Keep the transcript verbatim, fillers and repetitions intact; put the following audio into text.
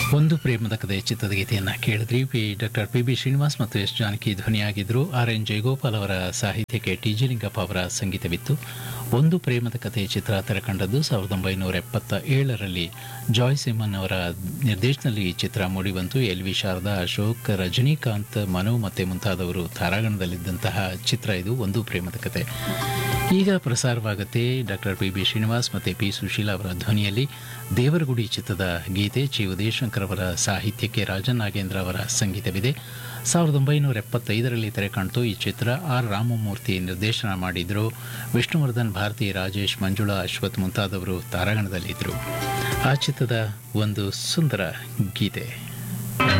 ಒಂದು ಪ್ರೇಮದ ಕಥೆ ಚಿತ್ರದ ಗೀತೆಯನ್ನು ಕೇಳಿದ್ರಿ. P doctor P B Srinivas ಮತ್ತು S Janaki ಧ್ವನಿಯಾಗಿದ್ದರು. R N Jayagopal ಅವರ ಸಾಹಿತ್ಯಕ್ಕೆ ಟಿ ಜಿ ಲಿಂಗಪ್ಪ ಅವರ ಸಂಗೀತವಿತ್ತು. ಒಂದು ಪ್ರೇಮದ ಕಥೆ ಚಿತ್ರ ತೆರೆಕಂಡದ್ದು ಸಾವಿರದ ಒಂಬೈನೂರ ಎಪ್ಪತ್ತ ಏಳರಲ್ಲಿ. ಜಾಯ್ ಸಿಮನ್ ಅವರ ನಿರ್ದೇಶನದಲ್ಲಿ ಈ ಚಿತ್ರ ಮೂಡಿಬಂತು. ಎಲ್ ವಿ ಶಾರದಾ, ಅಶೋಕ್, ರಜನಿಕಾಂತ್, ಮನು ಮತ್ತೆ ಮುಂತಾದವರು ತಾರಾಗಣದಲ್ಲಿದ್ದಂತಹ ಚಿತ್ರ ಇದು, ಒಂದು ಪ್ರೇಮದ ಕಥೆ. ಈಗ ಪ್ರಸಾರವಾಗುತ್ತೆ ಡಾಕ್ಟರ್ ಪಿ ಬಿ ಶ್ರೀನಿವಾಸ್ ಮತ್ತು ಪಿ ಸುಶೀಲಾ ಅವರ ಧ್ವನಿಯಲ್ಲಿ ದೇವರಗುಡಿ ಚಿತ್ರದ ಗೀತೆ. ಚಿ ಉದಯಶಂಕರ್ ಅವರ ಸಾಹಿತ್ಯಕ್ಕೆ ರಾಜನ್ ನಾಗೇಂದ್ರ ಅವರ ಸಂಗೀತವಿದೆ. ಸಾವಿರದ ಒಂಬೈನೂರ ಎಪ್ಪತ್ತೈದರಲ್ಲಿ ತೆರೆ ಕಾಣ್ತು ಈ ಚಿತ್ರ. ಆರ್ ರಾಮಮೂರ್ತಿ ನಿರ್ದೇಶನ ಮಾಡಿದ್ರು. ವಿಷ್ಣುವರ್ಧನ್, ಭಾರತಿ, ರಾಜೇಶ್, ಮಂಜುಳಾ, ಅಶ್ವಥ್ ಮುಂತಾದವರು ತಾರಾಗಣದಲ್ಲಿದ್ದರು. ಆ ಚಿತ್ರದ ಒಂದು ಸುಂದರ ಗೀತೆ.